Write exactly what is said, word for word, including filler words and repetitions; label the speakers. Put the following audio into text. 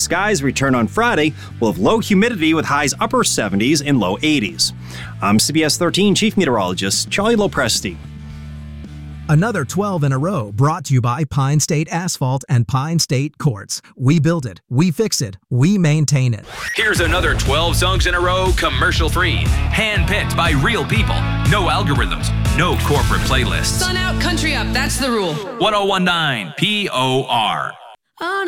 Speaker 1: skies return on Friday. We'll have low humidity with highs upper seventies and low eighties. I'm C B S thirteen Chief Meteorologist Charlie Lopresti.
Speaker 2: Another twelve in a row brought to you by Pine State Asphalt and Pine State Quartz. We build it, we fix it, we maintain it.
Speaker 3: Here's another twelve songs in a row, commercial-free. Hand-picked by real people. No algorithms, no corporate playlists.
Speaker 4: Sun out, country up, that's the rule.
Speaker 3: one oh one point nine P O R.
Speaker 4: Oh,